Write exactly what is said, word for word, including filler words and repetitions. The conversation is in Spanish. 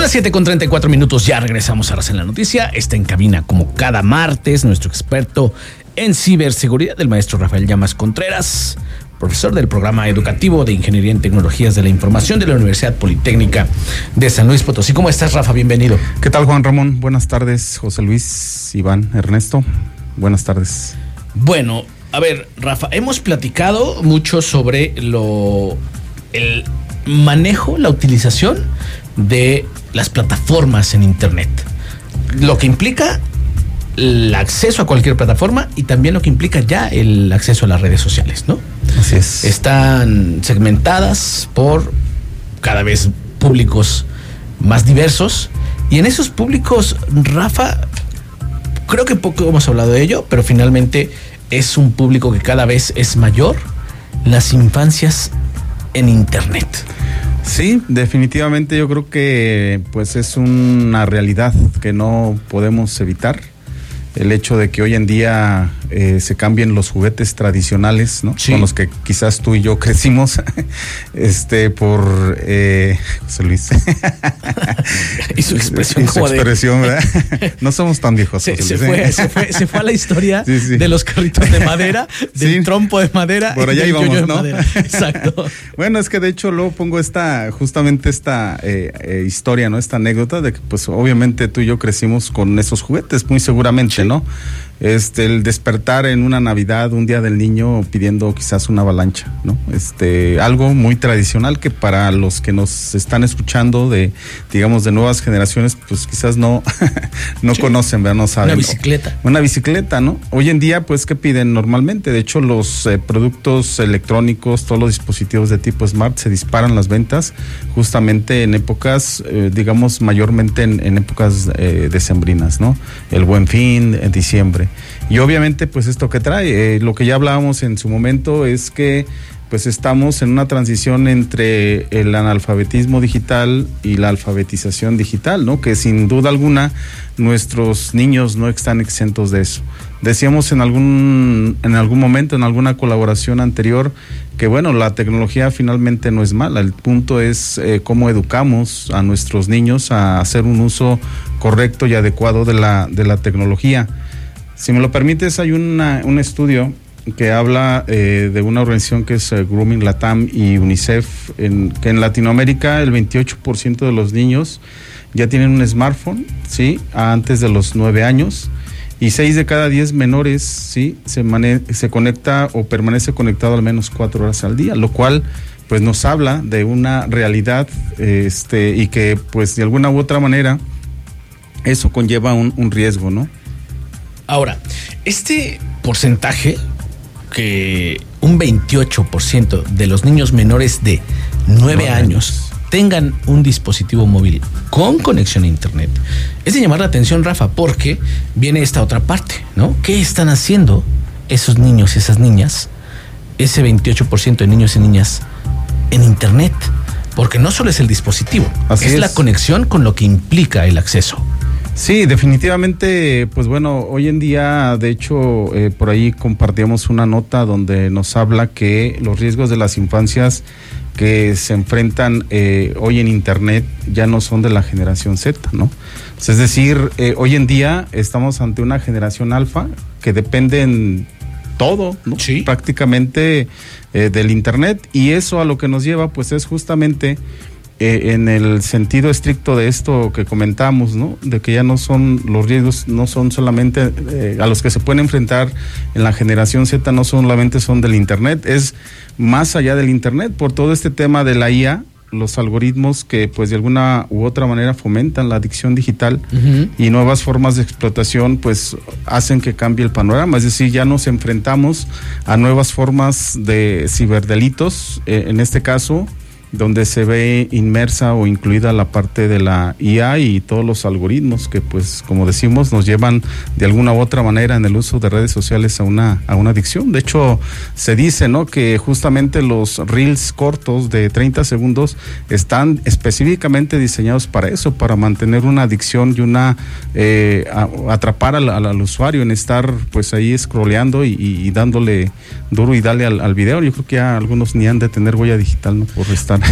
las siete con treinta y cuatro minutos, ya regresamos a Raza en la Noticia. Está en cabina como cada martes nuestro experto en ciberseguridad, el maestro Rafael Llamas Contreras, profesor del programa educativo de Ingeniería en Tecnologías de la Información de la Universidad Politécnica de San Luis Potosí. ¿Cómo estás, Rafa? Bienvenido. ¿Qué tal, Juan Ramón? Buenas tardes, José Luis, Iván, Ernesto. Buenas tardes. Bueno, a ver, Rafa, hemos platicado mucho sobre lo el manejo, la utilización de las plataformas en Internet. Lo que implica el acceso a cualquier plataforma y también lo que implica ya el acceso a las redes sociales, ¿no? Así es. Están segmentadas por cada vez públicos más diversos, y en esos públicos, Rafa, creo que poco hemos hablado de ello, pero finalmente es un público que cada vez es mayor, las infancias en Internet. Sí, definitivamente yo creo que pues es una realidad que no podemos evitar. El hecho de que hoy en día eh, se cambien los juguetes tradicionales, ¿no? Sí. Con los que quizás tú y yo crecimos, este, por eh, José Luis. Y su expresión, y su expresión, de... ¿verdad? No somos tan viejos. Se, se, fue, se, fue, se fue a la historia sí, sí. de los carritos de madera, del sí. trompo de madera. Por allá íbamos, ¿no? De madera. Exacto. Bueno, es que de hecho luego pongo esta, justamente esta eh, eh, historia, ¿no? Esta anécdota de que pues obviamente tú y yo crecimos con esos juguetes, muy seguramente. Sí. ¿No? Este, el despertar en una Navidad, un día del niño, pidiendo quizás una avalancha, ¿no? Este, algo muy tradicional que para los que nos están escuchando de, digamos, de nuevas generaciones, pues quizás no, no sí. conocen, ¿verdad? No saben. Una bicicleta. Una bicicleta, ¿no? Hoy en día, pues, ¿qué piden normalmente? De hecho, los eh, productos electrónicos, todos los dispositivos de tipo smart, se disparan las ventas justamente en épocas, eh, digamos, mayormente en, en épocas eh, decembrinas, ¿no? El Buen Fin, en diciembre. Y obviamente pues esto que trae, eh, lo que ya hablábamos en su momento es que pues estamos en una transición entre el analfabetismo digital y la alfabetización digital, ¿no? Que sin duda alguna nuestros niños no están exentos de eso. Decíamos en algún en algún momento, en alguna colaboración anterior, que bueno, la tecnología finalmente no es mala, el punto es eh, cómo educamos a nuestros niños a hacer un uso correcto y adecuado de la, de la tecnología. Si me lo permites, hay una, un estudio que habla eh, de una organización que es eh, Grooming Latam y UNICEF, en, que en Latinoamérica el veintiocho por ciento de los niños ya tienen un smartphone, ¿sí? Antes de los nueve años, y seis de cada diez menores, ¿sí? Se, mane- se conecta o permanece conectado al menos cuatro horas al día, lo cual pues nos habla de una realidad eh, este, y que pues de alguna u otra manera eso conlleva un, un riesgo, ¿no? Ahora, este porcentaje, que un veintiocho por ciento de los niños menores de nueve años tengan un dispositivo móvil con conexión a Internet, es de llamar la atención, Rafa, porque viene esta otra parte, ¿no? ¿Qué están haciendo esos niños y esas niñas, ese veintiocho por ciento de niños y niñas en Internet? Porque no solo es el dispositivo, es, es la conexión con lo que implica el acceso. Sí, definitivamente, pues bueno, hoy en día, de hecho, eh, por ahí compartíamos una nota donde nos habla que los riesgos de las infancias que se enfrentan eh, hoy en Internet ya no son de la generación Z, ¿no? Es decir, eh, hoy en día estamos ante una generación alfa que depende en todo, ¿no? Sí. Prácticamente eh, del Internet, y eso a lo que nos lleva, pues es justamente... Eh, en el sentido estricto de esto que comentamos, ¿no? De que ya no son, los riesgos no son solamente eh, a los que se pueden enfrentar en la generación Z, no solamente son del Internet, es más allá del Internet, por todo este tema de la I A, los algoritmos que pues de alguna u otra manera fomentan la adicción digital uh-huh. y nuevas formas de explotación pues hacen que cambie el panorama, es decir, ya nos enfrentamos a nuevas formas de ciberdelitos, eh, en este caso donde se ve inmersa o incluida la parte de la I A y todos los algoritmos que, pues, como decimos, nos llevan de alguna u otra manera en el uso de redes sociales a una a una adicción. De hecho, se dice, ¿no?, que justamente los reels cortos de treinta segundos están específicamente diseñados para eso, para mantener una adicción y una eh, a, atrapar al, al, al usuario en estar, pues, ahí scrolleando y, y, y dándole duro y dale al, al video. Yo creo que ya algunos ni han de tener huella digital, ¿no?, por estar